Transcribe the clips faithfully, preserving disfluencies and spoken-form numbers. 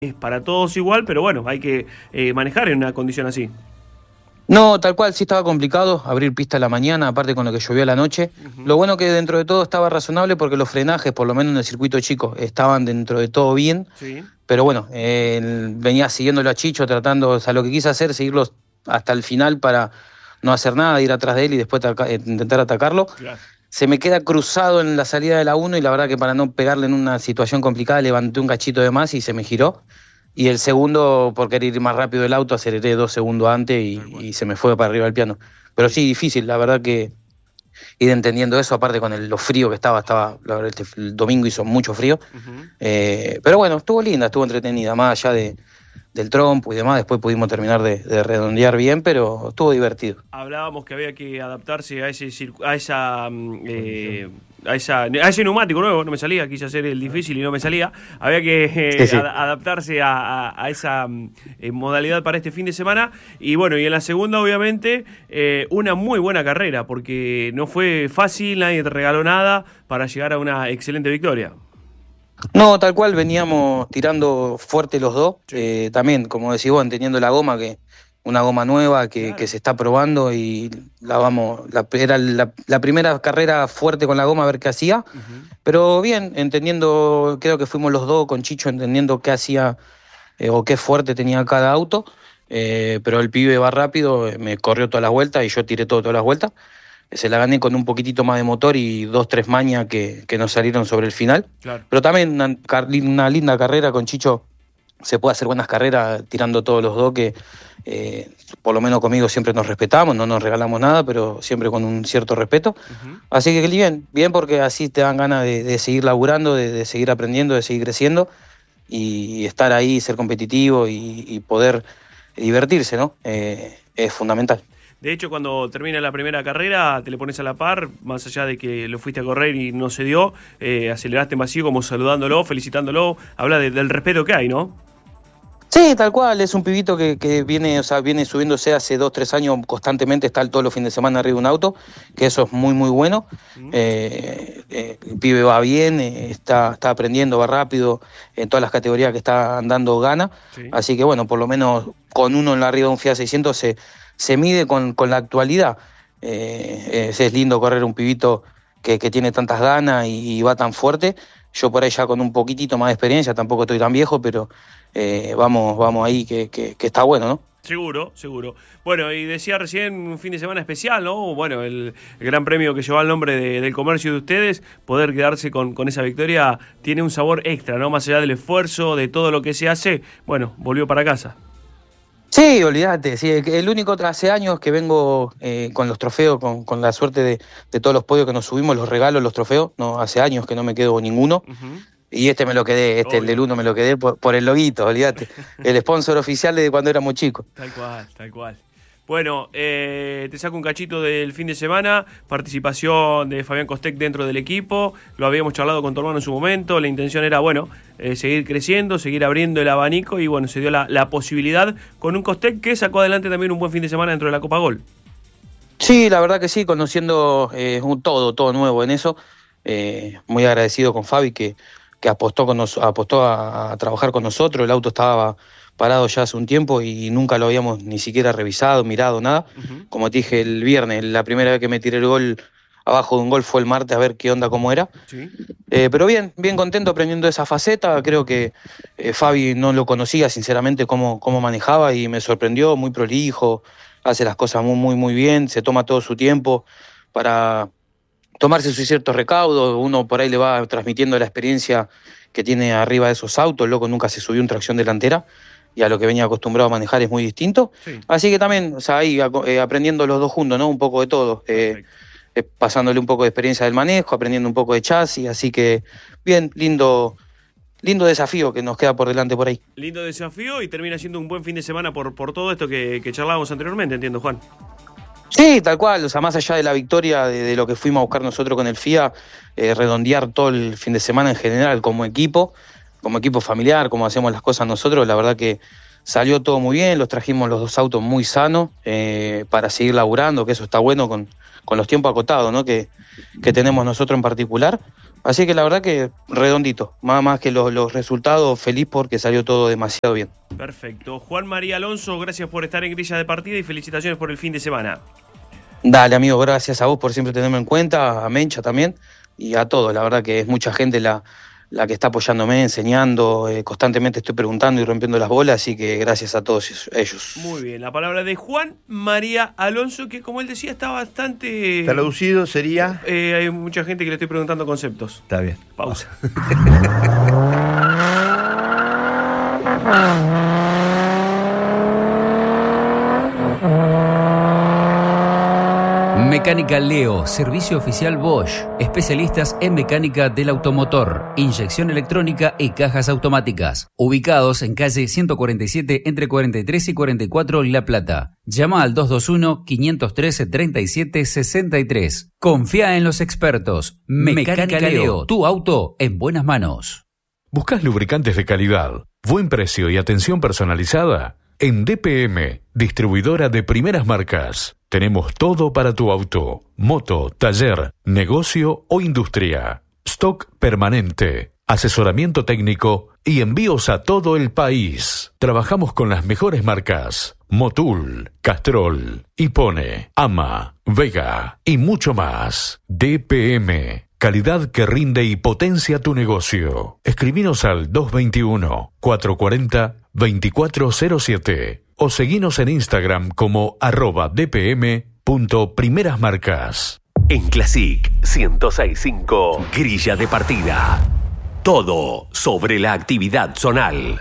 es para todos igual, pero bueno, hay que eh, manejar en una condición así. No, tal cual, sí estaba complicado abrir pista a la mañana, aparte con lo que llovió a la noche. Uh-huh. Lo bueno que dentro de todo estaba razonable porque los frenajes, por lo menos en el circuito chico, estaban dentro de todo bien. Sí. Pero bueno, eh, venía siguiéndolo a Chicho, tratando, o sea, lo que quise hacer, seguirlos hasta el final para no hacer nada, ir atrás de él y después ataca, intentar atacarlo. Claro. Se me queda cruzado en la salida de la uno y la verdad que para no pegarle en una situación complicada levanté un cachito de más y se me giró. Y el segundo, por querer ir más rápido el auto, aceleré dos segundos antes y, y se me fue para arriba el piano. Pero sí, difícil, la verdad que ir entendiendo eso, aparte con el, lo frío que estaba, estaba la verdad, este, el domingo hizo mucho frío. Uh-huh. eh, pero bueno, estuvo linda, estuvo entretenida, más allá de, del trompo y demás, después pudimos terminar de, de redondear bien, pero estuvo divertido. Hablábamos que había que adaptarse a ese a esa eh, a esa a ese neumático nuevo, no me salía, quise hacer el difícil y no me salía. Había que eh, sí, sí. Ad, adaptarse a, a, a esa eh, modalidad para este fin de semana. Y bueno, y en la segunda, obviamente, eh, una muy buena carrera, porque no fue fácil, nadie te regaló nada para llegar a una excelente victoria. No, tal cual, veníamos tirando fuerte los dos, sí. eh, también, como decís vos, teniendo la goma, que una goma nueva que, claro. que se está probando y la vamos, la, era la, la primera carrera fuerte con la goma a ver qué hacía, uh-huh. pero bien, entendiendo, creo que fuimos los dos con Chicho entendiendo qué hacía eh, o qué fuerte tenía cada auto, eh, pero el pibe va rápido, me corrió todas las vueltas y yo tiré todo, todas las vueltas. Se la gané con un poquitito más de motor y dos, tres mañas que, que nos salieron sobre el final. Claro. Pero también una, una linda carrera con Chicho. Se puede hacer buenas carreras tirando todos los dos que eh, por lo menos conmigo siempre nos respetamos, no nos regalamos nada, pero siempre con un cierto respeto. Uh-huh. Así que bien, bien porque así te dan ganas de, de seguir laburando, de, de seguir aprendiendo, de seguir creciendo y estar ahí, ser competitivo y, y poder divertirse, ¿no? Eh, es fundamental. De hecho, cuando termina la primera carrera, te le pones a la par, más allá de que lo fuiste a correr y no se dio, eh, aceleraste en vacío como saludándolo, felicitándolo, habla de, del respeto que hay, ¿no? Sí, tal cual, es un pibito que, que viene, o sea, viene subiéndose hace dos, tres años constantemente, está todos los fines de semana arriba de un auto, que eso es muy, muy bueno. Mm. Eh, eh, el pibe va bien, eh, está, está aprendiendo, va rápido, en todas las categorías que está andando gana. Sí. Así que bueno, por lo menos con uno en la arriba de un Fiat seiscientos se... se mide con, con la actualidad. Eh, es, es lindo correr un pibito que, que tiene tantas ganas y, y va tan fuerte. Yo por ahí ya con un poquitito más de experiencia, tampoco estoy tan viejo, pero eh, vamos, vamos ahí que, que, que está bueno, ¿no? Seguro, seguro. Bueno, y decía recién un fin de semana especial, ¿no? Bueno, el, el gran premio que lleva el nombre de, del comercio de ustedes, poder quedarse con, con esa victoria tiene un sabor extra, ¿no? Más allá del esfuerzo, de todo lo que se hace, bueno, volvió para casa. Sí, olvídate, sí, el único hace años que vengo eh, con los trofeos, con, con la suerte de, de todos los podios que nos subimos, los regalos, los trofeos, no, hace años que no me quedo ninguno, uh-huh. y este me lo quedé, este, Obvio. El del uno me lo quedé por, por el loguito, olvídate, el sponsor oficial de cuando éramos chicos. Tal cual, tal cual. Bueno, eh, te saco un cachito del fin de semana, participación de Fabián Costec dentro del equipo, lo habíamos charlado con tu hermano en su momento, la intención era, bueno, eh, seguir creciendo, seguir abriendo el abanico y bueno, se dio la, la posibilidad con un Costec que sacó adelante también un buen fin de semana dentro de la Copa Gol. Sí, la verdad que sí, conociendo eh, un todo, todo nuevo en eso, eh, muy agradecido con Fabi que, que apostó, con nos, apostó a, a trabajar con nosotros, el auto estaba parado ya hace un tiempo y nunca lo habíamos ni siquiera revisado, mirado, nada. Uh-huh. Como te dije el viernes, la primera vez que me tiré el gol abajo de un gol fue el martes a ver qué onda, cómo era. ¿Sí? Eh, pero bien, bien contento aprendiendo esa faceta. Creo que eh, Fabi no lo conocía sinceramente cómo, cómo manejaba y me sorprendió, muy prolijo, hace las cosas muy, muy, muy bien, se toma todo su tiempo para tomarse sus ciertos recaudos. Uno por ahí le va transmitiendo la experiencia que tiene arriba de esos autos. El loco nunca se subió en tracción delantera y a lo que venía acostumbrado a manejar es muy distinto. Sí. Así que también, o sea, ahí eh, aprendiendo los dos juntos, ¿no? Un poco de todo. Eh, eh, pasándole un poco de experiencia del manejo, aprendiendo un poco de chasis. Así que, bien, lindo, lindo desafío que nos queda por delante por ahí. Lindo desafío y termina siendo un buen fin de semana por, por todo esto que, que charlábamos anteriormente, entiendo, Juan. Sí, tal cual, o sea, más allá de la victoria, de, de lo que fuimos a buscar nosotros con el F I A, eh, redondear todo el fin de semana en general como equipo, como equipo familiar, como hacemos las cosas nosotros, la verdad que salió todo muy bien, los trajimos los dos autos muy sanos eh, para seguir laburando, que eso está bueno con, con los tiempos acotados, ¿no? que, que tenemos nosotros en particular. Así que la verdad que redondito, más, más que los, los resultados, feliz porque salió todo demasiado bien. Perfecto. Juan María Alonso, gracias por estar en Grilla de Partida y felicitaciones por el fin de semana. Dale, amigo, gracias a vos por siempre tenerme en cuenta, a Mencha también, y a todos. La verdad que es mucha gente la, la que está apoyándome, enseñando, eh, constantemente estoy preguntando y rompiendo las bolas, así que gracias a todos ellos. Muy bien, la palabra de Juan María Alonso, que como él decía está bastante... Traducido sería... Eh, hay mucha gente que le estoy preguntando conceptos. Está bien. Pausa. Mecánica Leo, servicio oficial Bosch, especialistas en mecánica del automotor, inyección electrónica y cajas automáticas. Ubicados en calle ciento cuarenta y siete entre cuarenta y tres y cuarenta y cuatro La Plata. Llama al dos dos uno, cinco uno tres, treinta y siete sesenta y tres. Confía en los expertos. Mecánica, Mecánica Leo, tu auto en buenas manos. ¿Buscas lubricantes de calidad, buen precio y atención personalizada? En D P M, distribuidora de primeras marcas, tenemos todo para tu auto, moto, taller, negocio o industria. Stock permanente, asesoramiento técnico y envíos a todo el país. Trabajamos con las mejores marcas: Motul, Castrol, Hipone, Ama, Vega y mucho más. D P M, calidad que rinde y potencia tu negocio. Escribinos al dos dos uno, cuatro cuatro cero, dos cuatro cero siete o seguinos en Instagram como arroba dpm punto primeras marcas. En Classic ciento seis punto cinco, Grilla de Partida. Todo sobre la actividad zonal.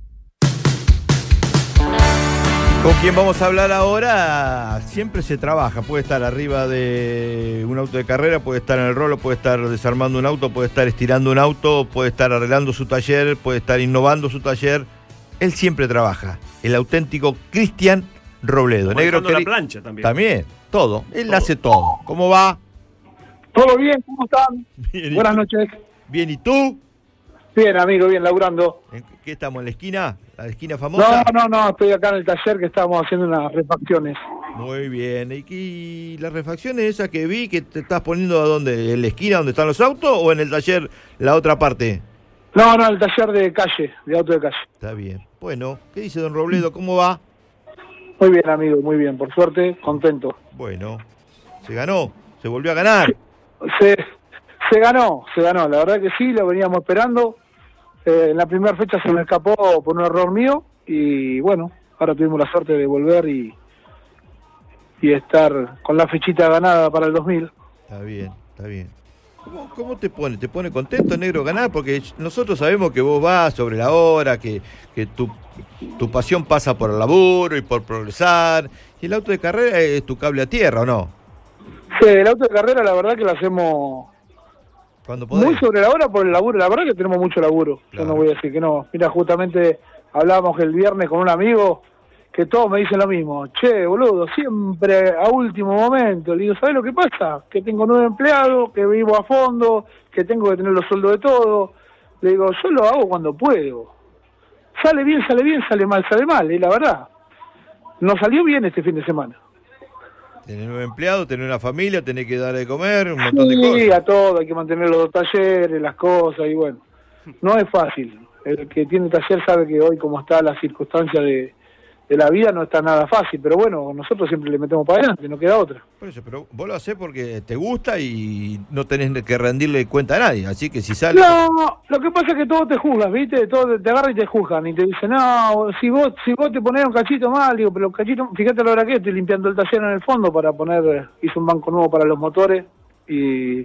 Con quien vamos a hablar ahora, siempre se trabaja, puede estar arriba de un auto de carrera, puede estar en el rolo, puede estar desarmando un auto, puede estar estirando un auto, puede estar arreglando su taller, puede estar innovando su taller. Él siempre trabaja, el auténtico Cristian Robledo. Negro que la plancha también. También, todo, él todo. hace todo. ¿Cómo va? Todo bien, ¿cómo están? Bien, Buenas noches. Bien, ¿y tú? Bien, amigo, bien, laburando. ¿En qué estamos, en la esquina? ¿La esquina famosa? No, no, no, estoy acá en el taller que estamos haciendo unas refacciones. Muy bien. ¿Y, y las refacciones esas que vi, que te estás poniendo a dónde? ¿En la esquina donde están los autos o en el taller la otra parte? No, no, el taller de calle, de auto de calle. Está bien. Bueno, ¿qué dice don Robledo? ¿Cómo va? Muy bien, amigo, muy bien. Por suerte, contento. Bueno, se ganó, se volvió a ganar. Se, se ganó, se ganó. La verdad que sí, lo veníamos esperando. Eh, en la primera fecha se me escapó por un error mío y bueno, ahora tuvimos la suerte de volver y, y estar con la fechita ganada para el dos mil. Está bien, está bien. ¿Cómo, cómo te pone? ¿Te pone contento, negro, ganar? Porque nosotros sabemos que vos vas sobre la hora, que, que tu, tu pasión pasa por el laburo y por progresar. Y el auto de carrera es tu cable a tierra, ¿o no? Sí, el auto de carrera la verdad que lo hacemos cuando podés. Muy sobre la hora por el laburo. La verdad que tenemos mucho laburo. Claro. Yo no voy a decir que no. Mira, justamente hablábamos el viernes con un amigo que todos me dicen lo mismo. Che, boludo, siempre a último momento. Le digo, ¿sabés lo que pasa? Que tengo nueve empleados, que vivo a fondo, que tengo que tener los sueldos de todo. Le digo, yo lo hago cuando puedo. Sale bien, sale bien, sale mal, sale mal. Y la verdad, no salió bien este fin de semana. Tener nueve empleados, tener una familia, tener que dar de comer, un montón sí, de cosas. Sí, a todo, hay que mantener los dos talleres, las cosas, y bueno, no es fácil. El que tiene taller sabe que hoy, como está la circunstancia de, de la vida, no está nada fácil, pero bueno, nosotros siempre le metemos para adelante, no queda otra. Por eso, pero vos lo hacés porque te gusta y no tenés que rendirle cuenta a nadie, así que si sale... No, lo que pasa es que todos te juzgan, ¿viste? Todos te agarran y te juzgan, y te dicen, no, si vos si vos te ponés un cachito mal, digo, pero los cachitos, fíjate la hora que estoy limpiando el taller en el fondo para poner, hice un banco nuevo para los motores, y...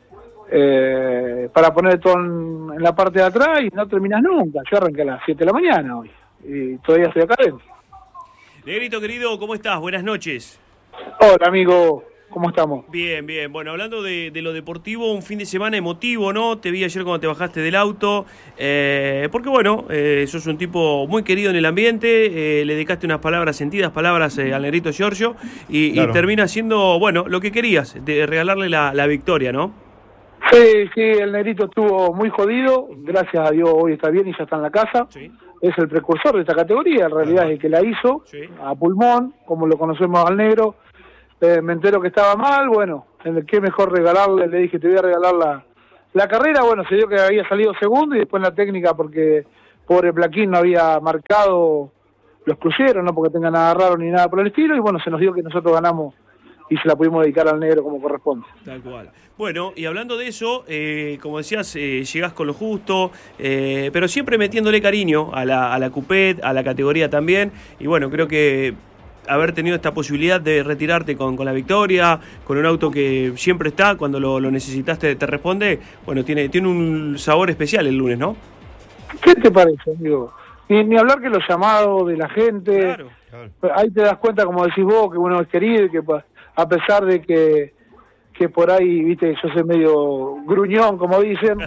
Eh, para poner todo en, en la parte de atrás y no terminas nunca. Yo arranqué a las siete de la mañana hoy y todavía estoy acá adentro. Negrito querido, ¿cómo estás? Buenas noches. Hola amigo, ¿cómo estamos? Bien, bien. Bueno, hablando de, de lo deportivo, un fin de semana emotivo, ¿no? Te vi ayer cuando te bajaste del auto, eh, porque bueno, eh, sos un tipo muy querido en el ambiente, eh, le dedicaste unas palabras, sentidas palabras eh, al Negrito Giorgio y, claro. y termina siendo, bueno, lo que querías, de regalarle la, la victoria, ¿no? Sí, sí, el Negrito estuvo muy jodido, gracias a Dios hoy está bien y ya está en la casa. Sí. Es el precursor de esta categoría, en realidad es el que la hizo, sí. a pulmón, como lo conocemos al negro. Eh, me entero que estaba mal, bueno, qué mejor regalarle, le dije, te voy a regalar la, la carrera, bueno, se dio que había salido segundo y después en la técnica, porque pobre Plaquín no había marcado, lo excluyeron, no porque tenga nada raro ni nada por el estilo, y bueno, se nos dio que nosotros ganamos y se la pudimos dedicar al negro como corresponde. Tal cual. Bueno, y hablando de eso, eh, como decías, eh, llegás con lo justo, eh, pero siempre metiéndole cariño a la, a la Coupé, a la categoría también, y bueno, creo que haber tenido esta posibilidad de retirarte con, con la victoria, con un auto que siempre está, cuando lo, lo necesitaste te responde, bueno, tiene, tiene un sabor especial el lunes, ¿no? ¿Qué te parece, amigo? Ni, ni hablar que los llamados de la gente, Claro. Ahí te das cuenta, como decís vos, que uno es querido y que a pesar de que, que por ahí, viste, yo soy medio gruñón, como dicen.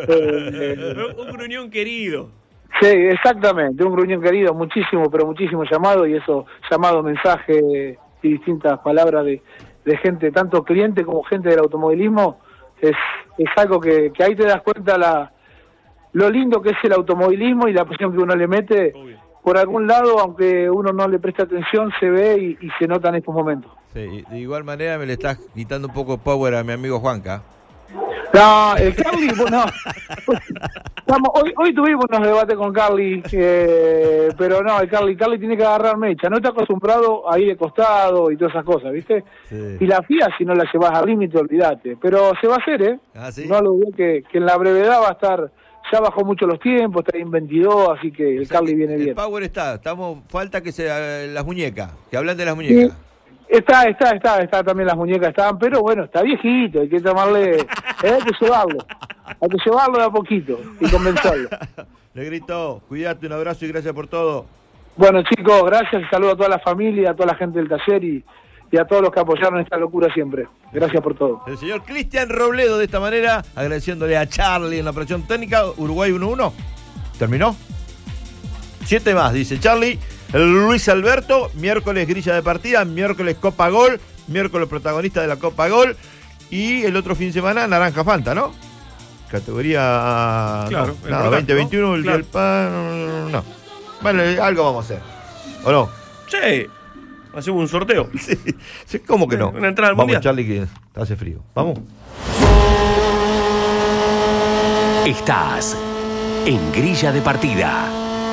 eh, un gruñón querido. Sí, exactamente, un gruñón querido, muchísimo, pero muchísimo llamado, y eso, llamado, mensaje y distintas palabras de, de gente, tanto cliente como gente del automovilismo, es, es algo que, que ahí te das cuenta la lo lindo que es el automovilismo y la presión que uno le mete. Obvio. Por algún lado, aunque uno no le preste atención, se ve y, y se nota en estos momentos. Sí, de igual manera me le estás quitando un poco power a mi amigo Juanca. No, el Carly, bueno, vamos, hoy, hoy tuvimos unos debates con Carly, eh, pero no, el Carly, Carly tiene que agarrar mecha, no está acostumbrado a ir de costado y todas esas cosas, ¿viste? Sí. Y la F I A, si no la llevas al límite, olvídate, pero se va a hacer, ¿eh? ¿Ah, sí? No lo digo que, que en la brevedad va a estar, ya bajó mucho los tiempos, está en veintidós, así que el o sea, Carly viene el bien. El power está, estamos, falta que se las muñecas, que hablan de las muñecas. Sí. Está, está, está, está, también las muñecas estaban, pero bueno, está viejito, hay que tomarle, eh, hay que llevarlo, hay que llevarlo de a poquito y convencerlo. Negrito, cuídate, un abrazo y gracias por todo. Bueno chicos, gracias y saludo a toda la familia, a toda la gente del taller y, y a todos los que apoyaron esta locura siempre. Gracias por todo. El señor Cristian Robledo de esta manera, agradeciéndole a Charlie en la operación técnica. Uruguay uno uno, ¿terminó? Siete más, dice Charlie. El Luis Alberto, miércoles grilla de partida, miércoles Copa Gol, miércoles protagonista de la Copa Gol y el otro fin de semana Naranja Fanta, ¿no? Categoría claro, no, nada, veinte veintiuno, ¿no? El claro. Día del Pan, no. Bueno, algo vamos a hacer, ¿o no? Sí, hacemos un sorteo. Sí, sí, ¿cómo que no? Una entrada al vamos, mundial. Charlie, que hace frío. Vamos. Estás en Grilla de Partida.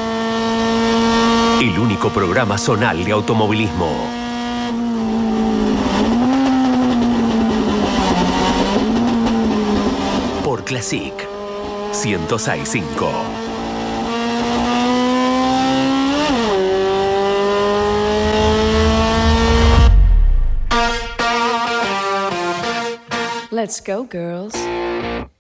El único programa zonal de automovilismo. Por Classic ciento seis punto cinco. Let's go, girls.